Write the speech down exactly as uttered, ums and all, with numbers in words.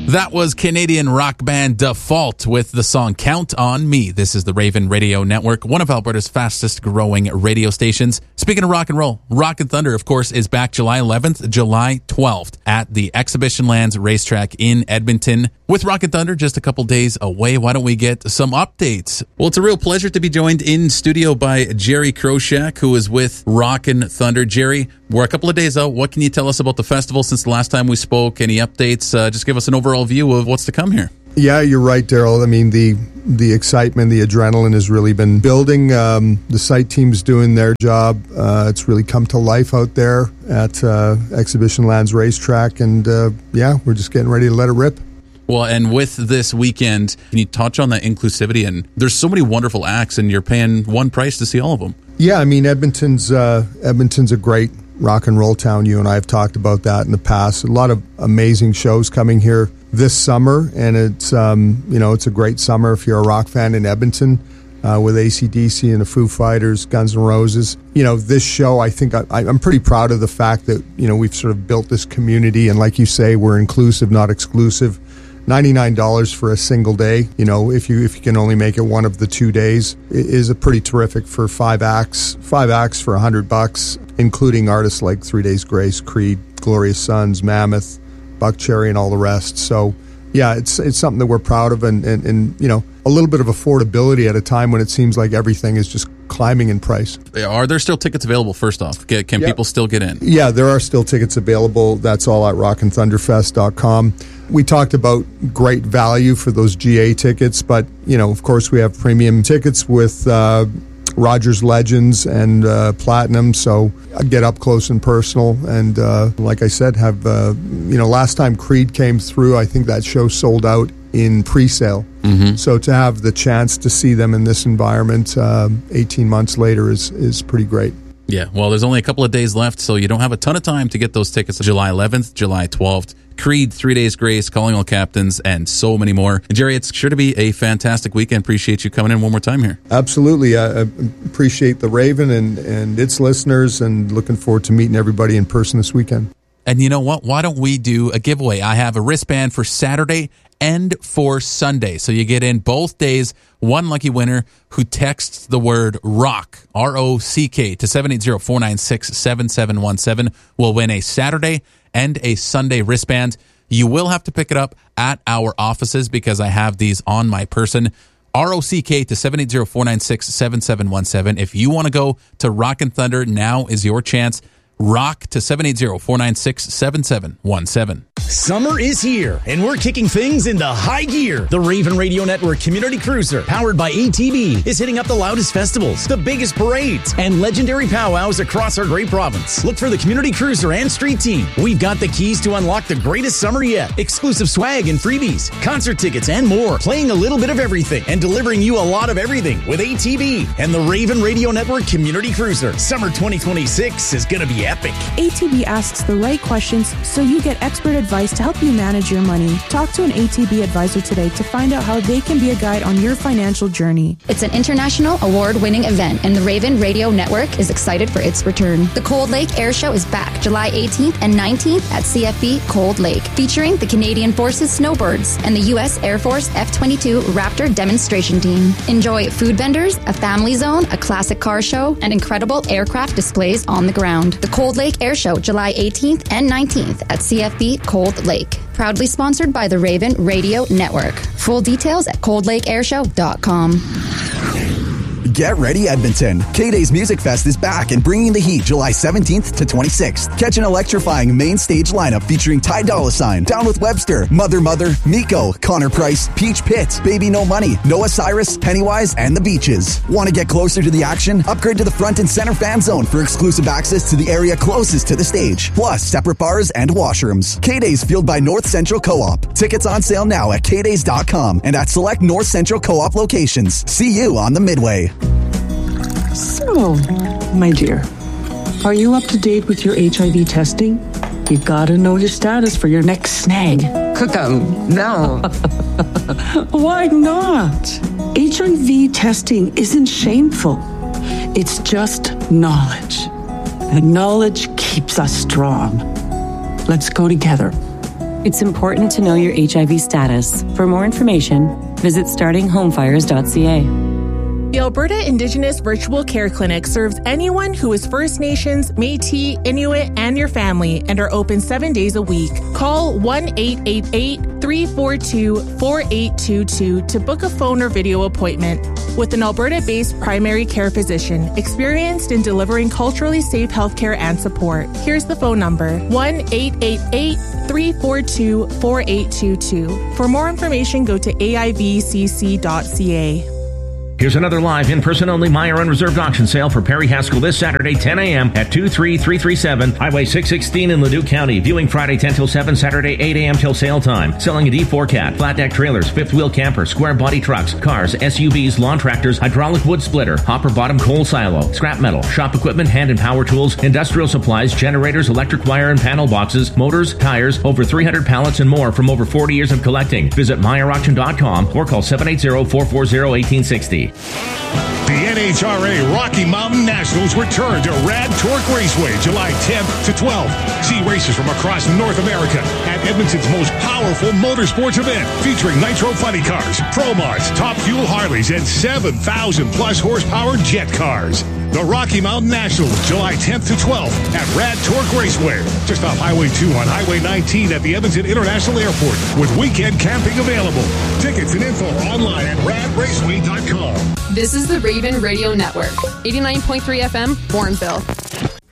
That was Canadian rock band Default with the song Count on Me. This is the Raven Radio Network, one of Alberta's fastest growing radio stations. Speaking of rock and roll, Rock and Thunder, of course, is back July eleventh, July twelfth at the Exhibition Lands Racetrack in Edmonton. With Rock and Thunder just a couple days away, why don't we get some updates? Well, it's a real pleasure to be joined in studio by Jerry Kroshak, who is with Rock and Thunder. Jerry, we're a couple of days out. What can you tell us about the festival since the last time we spoke? Any updates? Uh, just give us an overall view of what's to come here. Yeah, you're right, Daryl. I mean, the the excitement, the adrenaline has really been building. Um, the site team's doing their job. Uh, it's really come to life out there at uh, Exhibition Lands Racetrack. And, uh, yeah, we're just getting ready to let it rip. Well, and with this weekend, can you touch on that inclusivity? And there's so many wonderful acts, and you're paying one price to see all of them. Yeah, I mean, Edmonton's uh, Edmonton's a great rock and roll town. You and I have talked about that in the past. A lot of amazing shows coming here this summer, and it's um, you know it's a great summer if you're a rock fan in Edmonton uh, with A C D C and the Foo Fighters, Guns N' Roses. You know, this show, I think I, I'm pretty proud of the fact that you know we've sort of built this community, and like you say, we're inclusive, not exclusive. ninety-nine dollars for a single day, you know, if you if you can only make it one of the two days, is a pretty terrific for five acts. Five acts for one hundred bucks, including artists like Three Days Grace, Creed, Glorious Sons, Mammoth, Buckcherry, and all the rest. So, yeah, it's it's something that we're proud of, and, and, and you know, a little bit of affordability at a time when it seems like everything is just climbing in price. Are there still tickets available, first off? Can, can yeah. people still get in? Yeah, there are still tickets available. That's all at rock and thunder fest dot com. We talked about great value for those G A tickets, but, you know, of course, we have premium tickets with uh, Rogers Legends and uh, Platinum, so get up close and personal. And uh, like I said, have, uh, you know, last time Creed came through, I think that show sold out in pre-sale. Mm-hmm. So to have the chance to see them in this environment uh, eighteen months later is, is pretty great. Yeah, well, there's only a couple of days left, so you don't have a ton of time to get those tickets. July eleventh, July twelfth, Creed, Three Days Grace, Calling All Captains, and so many more. And Jerry, it's sure to be a fantastic weekend. Appreciate you coming in one more time here. Absolutely. I appreciate the Raven and, and its listeners, and looking forward to meeting everybody in person this weekend. And you know what? Why don't we do a giveaway? I have a wristband for Saturday and for Sunday. So you get in both days. One lucky winner who texts the word ROCK, R O C K, to seven eight zero, four nine six, seven seven one seven will win a Saturday and a Sunday wristband. You will have to pick it up at our offices because I have these on my person. R O C K to seven eight zero, four nine six, seven seven one seven. If you want to go to Rock and Thunder, now is your chance. Rock to seven eight zero, four nine six, seven seven one seven. Summer is here, and we're kicking things into high gear. The Raven Radio Network Community Cruiser, powered by A T B, is hitting up the loudest festivals, the biggest parades, and legendary powwows across our great province. Look for the Community Cruiser and Street Team. We've got the keys to unlock the greatest summer yet. Exclusive swag and freebies, concert tickets, and more. Playing a little bit of everything and delivering you a lot of everything with A T B and the Raven Radio Network Community Cruiser. Summer twenty twenty-six is going to be epic. A T B asks the right questions so you get expert advice to help you manage your money. Talk to an A T B advisor today to find out how they can be a guide on your financial journey. It's an international award-winning event, and the Raven Radio Network is excited for its return. The Cold Lake Air Show is back July eighteenth and nineteenth at C F B Cold Lake, featuring the Canadian Forces Snowbirds and the U S Air Force F twenty-two Raptor demonstration team. Enjoy food vendors, a family zone, a classic car show, and incredible aircraft displays on the ground. The Cold Lake Air Show, July eighteenth and nineteenth at C F B Cold Lake. Proudly sponsored by the Raven Radio Network. Full details at cold lake air show dot com. Get ready, Edmonton. K-Day's Music Fest is back and bringing the heat July seventeenth to twenty-sixth. Catch an electrifying main stage lineup featuring Ty Dolla $ign, Down with Webster, Mother Mother, Miko, Connor Price, Peach Pit, Baby No Money, Noah Cyrus, Pennywise, and The Beaches. Want to get closer to the action? Upgrade to the front and center fan zone for exclusive access to the area closest to the stage, plus separate bars and washrooms. K-Day's fueled by North Central Co-op. Tickets on sale now at k days dot com and at select North Central Co-op locations. See you on the Midway. So, my dear, are you up to date with your H I V testing? You gotta know your status for your next snag. Cookum, no. Why not? H I V testing isn't shameful. It's just knowledge. And knowledge keeps us strong. Let's go together. It's important to know your H I V status. For more information, visit starting home fires dot c a. The Alberta Indigenous Virtual Care Clinic serves anyone who is First Nations, Métis, Inuit, and your family, and are open seven days a week. Call one eight eight eight, three four two, four eight two two to book a phone or video appointment with an Alberta-based primary care physician experienced in delivering culturally safe healthcare and support. Here's the phone number, one eight eight eight, three four two, four eight two two. For more information, go to a i v c c dot c a. Here's another live, in-person only Meyer Unreserved auction sale for Perry Haskell this Saturday, ten a.m. at two three three three seven Highway six sixteen in Leduc County. Viewing Friday ten till seven, Saturday eight a.m. till sale time. Selling a D four cat, flat deck trailers, fifth wheel camper, square body trucks, cars, S U Vs, lawn tractors, hydraulic wood splitter, hopper bottom coal silo, scrap metal, shop equipment, hand and power tools, industrial supplies, generators, electric wire and panel boxes, motors, tires, over three hundred pallets and more from over forty years of collecting. Visit Meyer Auction dot com or call seven eight zero, four four zero, one eight six zero. The N H R A Rocky Mountain Nationals return to Rad Torque Raceway July tenth to twelfth. See races from across North America at Edmonton's most powerful motorsports event, featuring nitro funny cars, Pro Mods, top fuel Harleys, and seven thousand plus horsepower jet cars. The Rocky Mountain Nationals, July tenth to twelfth at Rad Torque Raceway, just off Highway two on Highway nineteen at the Edmonton International Airport, with weekend camping available. Tickets and info online at rad raceway dot com. This is the Raven Radio Network, eighty-nine point three F M, Warrenville.